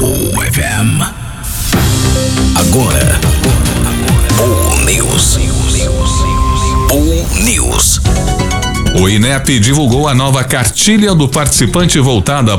Bull FM. Agora, Bull News. Bull News. O INEP divulgou a nova cartilha do participante voltada